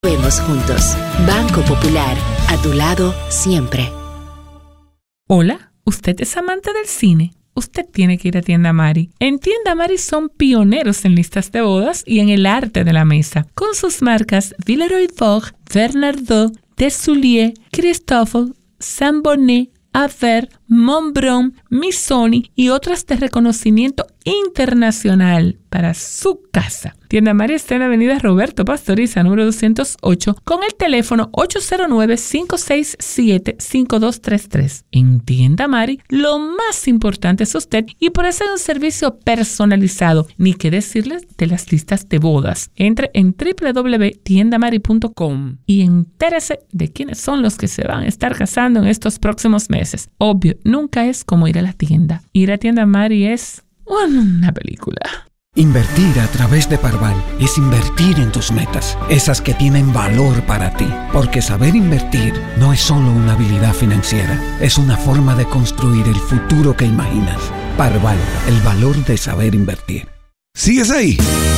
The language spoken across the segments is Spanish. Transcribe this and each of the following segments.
Vemos juntos. Banco Popular, a tu lado siempre. Hola, ¿usted es amante del cine? Usted tiene que ir a Tienda Mari. En Tienda Mari son pioneros en listas de bodas y en el arte de la mesa, con sus marcas Villeroy Vogue, Bernardo, Desulier, Christofle, Saint-Bonnet, Aver, Montbron, Missoni y otras de reconocimiento internacional para su casa. Tienda Mari está en la avenida Roberto Pastoriza, número 208, con el teléfono 809-567-5233. En Tienda Mari, lo más importante es usted y por eso hay un servicio personalizado. Ni qué decirles de las listas de bodas. Entre en www.tiendamari.com y entérese de quiénes son los que se van a estar casando en estos próximos meses. Obvio, nunca es como ir a la tienda. Ir a Tienda Mari es una película. Invertir a través de Parval es invertir en tus metas, esas que tienen valor para ti. Porque saber invertir no es solo una habilidad financiera, es una forma de construir el futuro que imaginas. Parval, el valor de saber invertir. ¿Sigues ahí?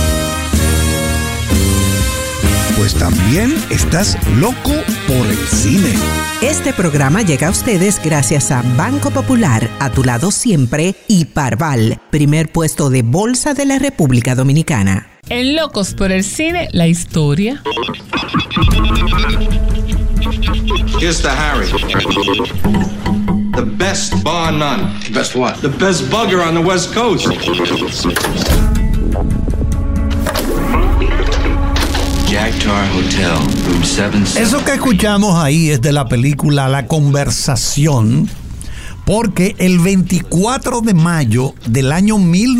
Pues también estás loco por el cine. Este programa llega a ustedes gracias a Banco Popular, a tu lado siempre, y Parval, primer puesto de bolsa de la República Dominicana. En Locos por el Cine, la historia. Here's to Harry. The best bar none. Best what? The best bugger on the West Coast. Jaguar Hotel, room 77. Eso que escuchamos ahí es de la película La Conversación, porque el 24 de mayo del año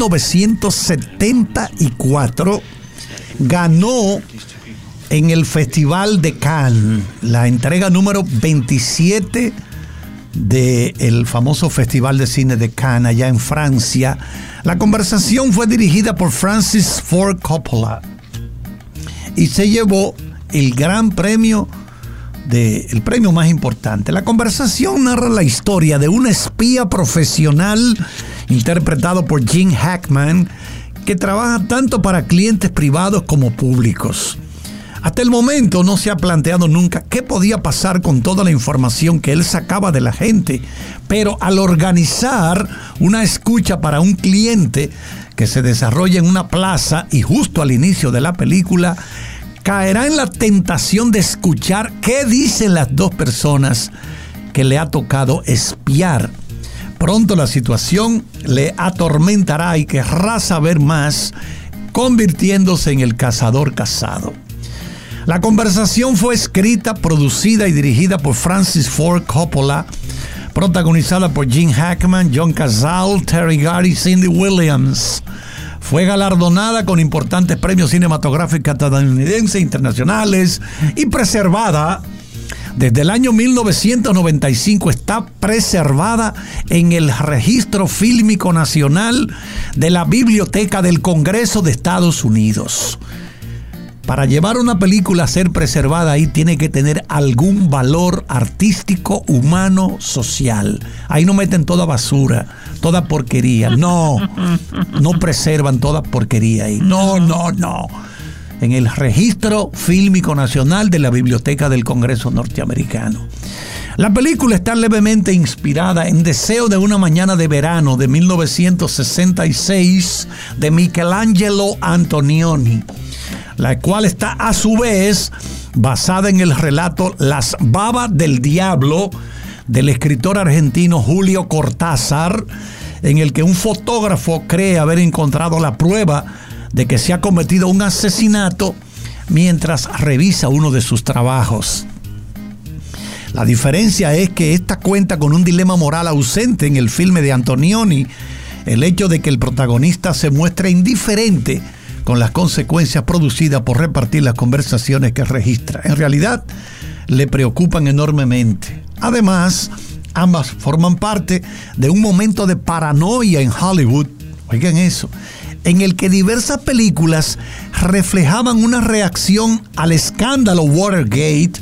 1974 ganó en el Festival de Cannes, la entrega número 27 del famoso Festival de Cine de Cannes allá en Francia. La Conversación fue dirigida por Francis Ford Coppola y se llevó el gran premio, el premio más importante. La Conversación narra la historia de un espía profesional interpretado por Gene Hackman que trabaja tanto para clientes privados como públicos. Hasta el momento no se ha planteado nunca qué podía pasar con toda la información que él sacaba de la gente, pero al organizar una escucha para un cliente que se desarrolla en una plaza y justo al inicio de la película, caerá en la tentación de escuchar qué dicen las dos personas que le ha tocado espiar. Pronto la situación le atormentará y querrá saber más, convirtiéndose en el cazador cazado. La Conversación fue escrita, producida y dirigida por Francis Ford Coppola, protagonizada por Gene Hackman, John Cazale, Terry Gary y Cindy Williams. Fue galardonada con importantes premios cinematográficos estadounidenses e internacionales y preservada desde el año 1995. Está preservada en el Registro Fílmico Nacional de la Biblioteca del Congreso de Estados Unidos. Para llevar una película a ser preservada ahí tiene que tener algún valor artístico, humano, social. Ahí no meten toda basura, toda porquería. No preservan toda porquería ahí. No. En el Registro Fílmico Nacional de la Biblioteca del Congreso norteamericano. La película está levemente inspirada en Deseo de una mañana de verano de 1966 de Michelangelo Antonioni, la cual está a su vez basada en el relato Las babas del diablo del escritor argentino Julio Cortázar, en el que un fotógrafo cree haber encontrado la prueba de que se ha cometido un asesinato mientras revisa uno de sus trabajos. La diferencia es que esta cuenta con un dilema moral ausente en el filme de Antonioni, el hecho de que el protagonista se muestra indiferente con las consecuencias producidas por repartir las conversaciones que registra. En realidad, le preocupan enormemente. Además, ambas forman parte de un momento de paranoia en Hollywood, oigan eso, en el que diversas películas reflejaban una reacción al escándalo Watergate,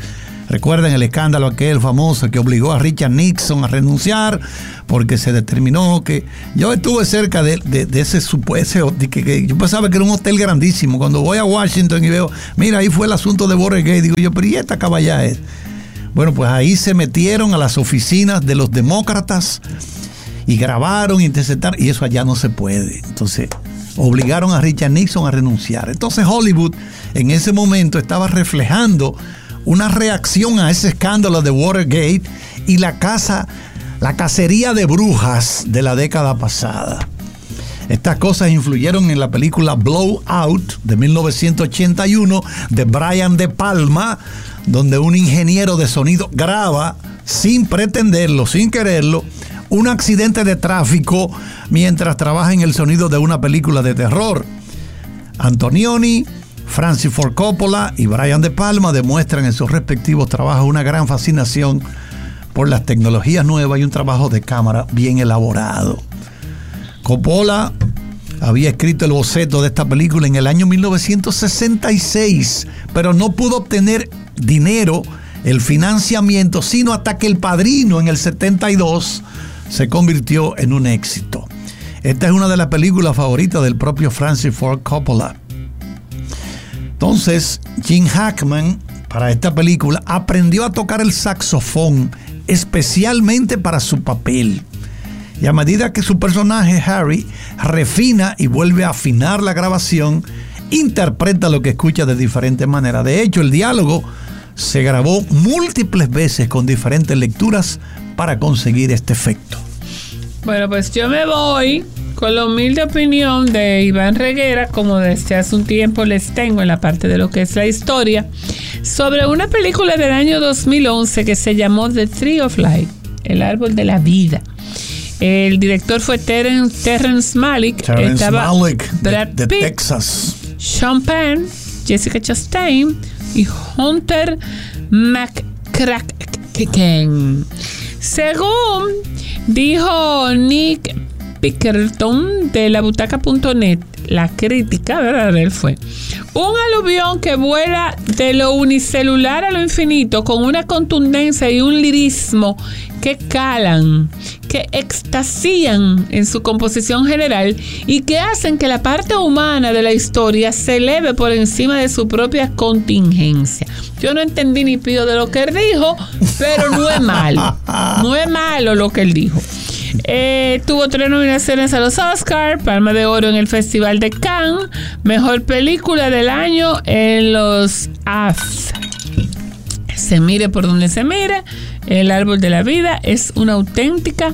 Recuerden el escándalo aquel famoso que obligó a Richard Nixon a renunciar porque se determinó que... Yo estuve cerca de ese supuesto... que yo pensaba que era un hotel grandísimo. Cuando voy a Washington y veo, mira, ahí fue el asunto de Watergate, digo yo, pero ¿y esta caballá es? Bueno, pues ahí se metieron a las oficinas de los demócratas y grabaron, interceptaron, y eso allá no se puede. Entonces, obligaron a Richard Nixon a renunciar. Entonces Hollywood en ese momento estaba reflejando una reacción a ese escándalo de Watergate y la cacería de brujas de la década pasada. Estas cosas influyeron en la película Blowout de 1981 de Brian De Palma, donde un ingeniero de sonido graba, sin pretenderlo, sin quererlo, un accidente de tráfico mientras trabaja en el sonido de una película de terror. Antonioni, Francis Ford Coppola y Brian De Palma demuestran en sus respectivos trabajos una gran fascinación por las tecnologías nuevas y un trabajo de cámara bien elaborado. Coppola había escrito el boceto de esta película en el año 1966, pero no pudo obtener dinero, el financiamiento, sino hasta que El Padrino en el 72 se convirtió en un éxito. Esta es una de las películas favoritas del propio Francis Ford Coppola. Entonces, Gene Hackman, para esta película, aprendió a tocar el saxofón especialmente para su papel. Y a medida que su personaje, Harry, refina y vuelve a afinar la grabación, interpreta lo que escucha de diferentes maneras. De hecho, el diálogo se grabó múltiples veces con diferentes lecturas para conseguir este efecto. Bueno, pues yo me voy con la humilde opinión de Iván Reguera, como desde hace un tiempo les tengo en la parte de lo que es la historia, sobre una película del año 2011 que se llamó The Tree of Life, el árbol de la vida. El director fue Terrence Malick. Estaba Brad Pitt, de Texas, Sean Penn, Jessica Chastain y Hunter McCracken. Según dijo Nick Pickerton de labutaca.net, la crítica, ¿verdad? Él fue un aluvión que vuela de lo unicelular a lo infinito con una contundencia y un lirismo que calan, que extasían en su composición general y que hacen que la parte humana de la historia se eleve por encima de su propia contingencia. Yo no entendí ni pío de lo que él dijo, pero no es malo. No es malo lo que él dijo. Tuvo 3 nominaciones a los Oscar, Palma de Oro en el Festival de Cannes, Mejor Película del Año en los AFT. Se mire por donde se mire, El Árbol de la Vida es una auténtica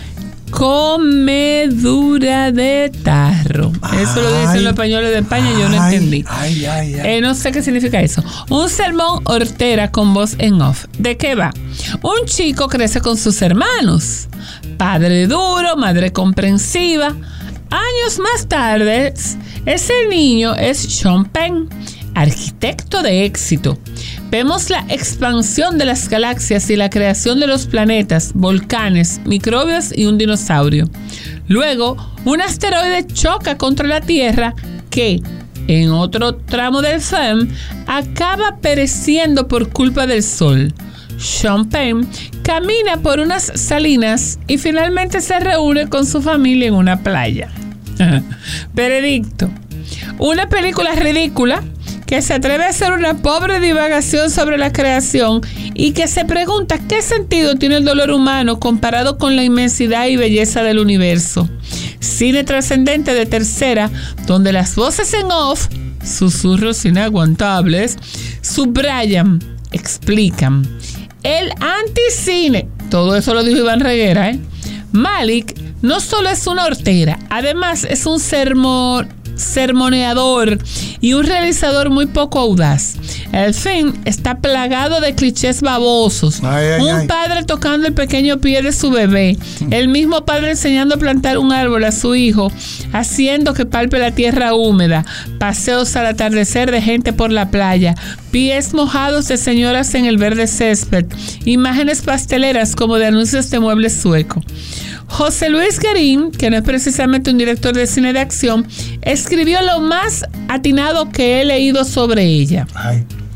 comedura de tarro. Eso lo dicen los españoles de España, yo no entendí. No sé qué significa eso. Un sermón hortera con voz en off. ¿De qué va? Un chico crece con sus hermanos. Padre duro, madre comprensiva. Años más tarde, ese niño es Sean Penn, arquitecto de éxito. Vemos la expansión de las galaxias y la creación de los planetas, volcanes, microbios y un dinosaurio. Luego, un asteroide choca contra la Tierra que, en otro tramo del film, acaba pereciendo por culpa del Sol. Sean Penn camina por unas salinas y finalmente se reúne con su familia en una playa. Veredicto: una película ridícula que se atreve a hacer una pobre divagación sobre la creación y que se pregunta qué sentido tiene el dolor humano comparado con la inmensidad y belleza del universo. Cine trascendente de tercera, donde las voces en off, susurros inaguantables, subrayan, explican. El anticine, todo eso lo dijo Iván Reguera, Malick no solo es una hortera, además es un sermoneador y un realizador muy poco audaz. El film está plagado de clichés babosos. Un padre tocando el pequeño pie de su bebé, el mismo padre enseñando a plantar un árbol a su hijo, haciendo que palpe la tierra húmeda, paseos al atardecer de gente por la playa, pies mojados de señoras en el verde césped, imágenes pasteleras como de anuncios de muebles suecos. José Luis Guerín, que no es precisamente un director de cine de acción, escribió lo más atinado que he leído sobre ella.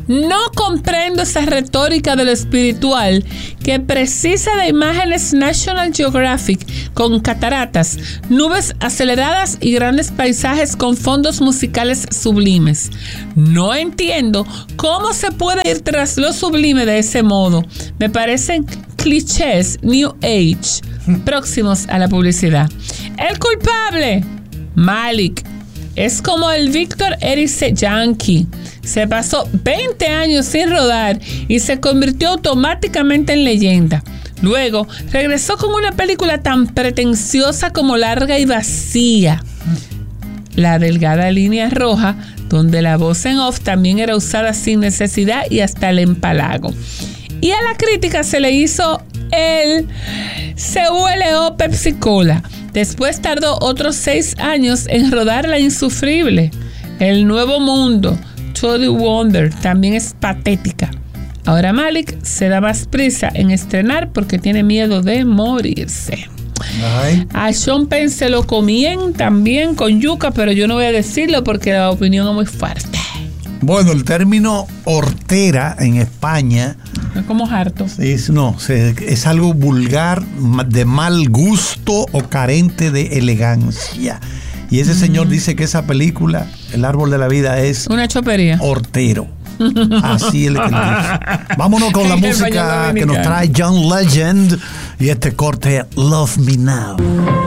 No comprendo esa retórica de lo espiritual que precisa de imágenes National Geographic con cataratas, nubes aceleradas y grandes paisajes con fondos musicales sublimes. No entiendo cómo se puede ir tras lo sublime de ese modo. Me parecen clichés New Age próximos a la publicidad. El culpable, Malick. Es como el Víctor Erice Yankee. Se pasó 20 años sin rodar y se convirtió automáticamente en leyenda. Luego regresó con una película tan pretenciosa como larga y vacía, La delgada línea roja, donde la voz en off también era usada sin necesidad y hasta el empalago. Y a la crítica se le hizo el CULO Pepsi Cola. Después tardó otros 6 años en rodar La insufrible. El nuevo mundo, Toady Wonder, también es patética. Ahora Malick se da más prisa en estrenar porque tiene miedo de morirse. Ay. A Sean Penn se lo comían también con yuca, pero yo no voy a decirlo porque la opinión es muy fuerte. Bueno, el término hortera en España Es como harto. es algo vulgar, de mal gusto o carente de elegancia. Y ese señor dice que esa película, El árbol de la vida, es Una chopería. hortero. Así es el que lo dice. Vámonos con la El música español que nos dominicano. trae John Legend y este corte Love Me Now.